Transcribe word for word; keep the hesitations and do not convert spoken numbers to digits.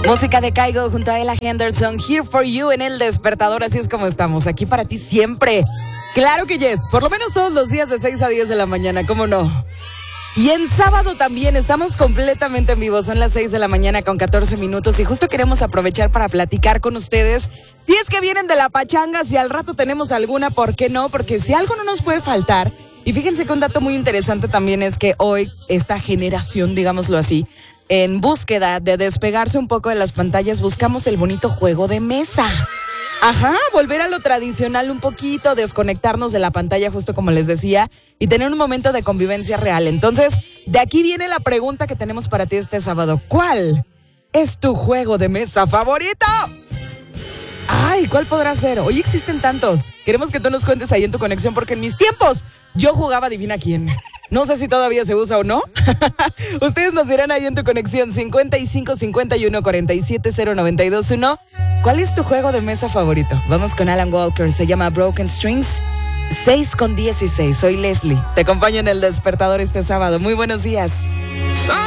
Música de Kygo junto a Ella Henderson, Here for You en El Despertador. Así es como estamos, aquí para ti siempre. Claro que yes, por lo menos todos los días de seis a diez de la mañana, ¿cómo no? Y en sábado también estamos completamente en vivo, son las seis de la mañana con catorce minutos y justo queremos aprovechar para platicar con ustedes. Si es que vienen de la pachanga, si al rato tenemos alguna, ¿por qué no? Porque si algo no nos puede faltar, y fíjense que un dato muy interesante también es que hoy esta generación, digámoslo así, en búsqueda de despegarse un poco de las pantallas, buscamos el bonito juego de mesa. Ajá, volver a lo tradicional un poquito, desconectarnos de la pantalla, justo como les decía, y tener un momento de convivencia real. Entonces, de aquí viene la pregunta que tenemos para ti este sábado. ¿Cuál es tu juego de mesa favorito? Ay, ¿cuál podrá ser? Hoy existen tantos. Queremos que tú nos cuentes ahí en tu conexión, porque en mis tiempos yo jugaba adivina quién. No sé si todavía se usa o no. Ustedes nos dirán ahí en tu conexión cincuenta y cinco cincuenta y uno cuarenta y siete cero noventa y dos uno. ¿Cuál es tu juego de mesa favorito? Vamos con Alan Walker, se llama Broken Strings. seis con dieciséis, soy Leslie. Te acompaño en El Despertador este sábado. Muy buenos días.